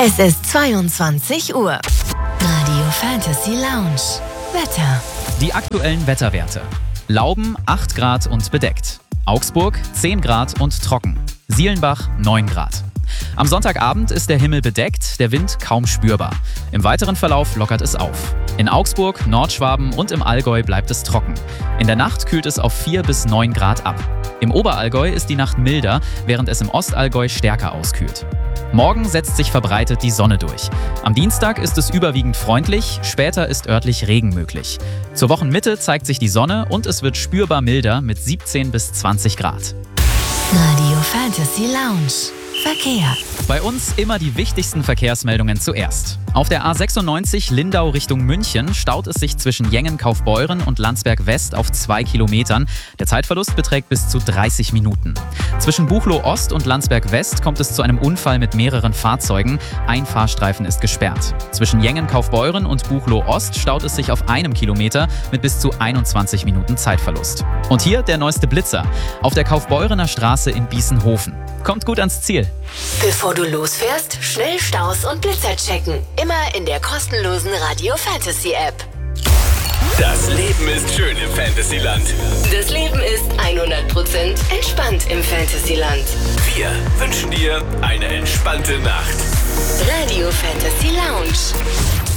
Es ist 22 Uhr. Radio Fantasy Lounge. Wetter. Die aktuellen Wetterwerte. Lauben 8 Grad und bedeckt. Augsburg 10 Grad und trocken. Sielenbach 9 Grad. Am Sonntagabend ist der Himmel bedeckt, der Wind kaum spürbar. Im weiteren Verlauf lockert es auf. In Augsburg, Nordschwaben und im Allgäu bleibt es trocken. In der Nacht kühlt es auf 4 bis 9 Grad ab. Im Oberallgäu ist die Nacht milder, während es im Ostallgäu stärker auskühlt. Morgen setzt sich verbreitet die Sonne durch. Am Dienstag ist es überwiegend freundlich, später ist örtlich Regen möglich. Zur Wochenmitte zeigt sich die Sonne und es wird spürbar milder mit 17 bis 20 Grad. Radio Fantasy Lounge. Verkehr. Bei uns immer die wichtigsten Verkehrsmeldungen zuerst. Auf der A96 Lindau Richtung München staut es sich zwischen Jengen-Kaufbeuren und Landsberg West auf 2 Kilometern. Der Zeitverlust beträgt bis zu 30 Minuten. Zwischen Buchloe Ost und Landsberg West kommt es zu einem Unfall mit mehreren Fahrzeugen. Ein Fahrstreifen ist gesperrt. Zwischen Jengen-Kaufbeuren und Buchloe Ost staut es sich auf 1 Kilometer mit bis zu 21 Minuten Zeitverlust. Und hier der neueste Blitzer. Auf der Kaufbeurener Straße in Biesenhofen. Kommt gut ans Ziel. Bevor du losfährst, schnell Staus und Blitzer checken. Immer in der kostenlosen Radio Fantasy App. Das Leben ist schön im Fantasyland. Das Leben ist 100% entspannt im Fantasyland. Wir wünschen dir eine entspannte Nacht. Radio Fantasy Lounge.